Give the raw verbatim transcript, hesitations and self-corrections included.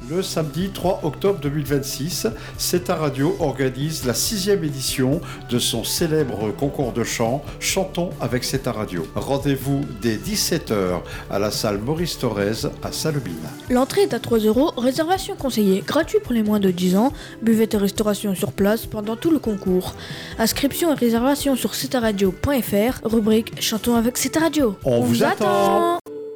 Le samedi trois octobre deux mille vingt-six, C E T A Radio organise la sixième édition de son célèbre concours de chant Chantons avec C E T A Radio. Rendez-vous dès dix-sept heures à la salle Maurice Thorez à Salobine. L'entrée est à trois euros, réservation conseillée, gratuit pour les moins de dix ans, buvette et restauration sur place pendant tout le concours. Inscription et réservation sur c e t a radio point f r, rubrique Chantons avec C E T A Radio. On, On vous attend, attend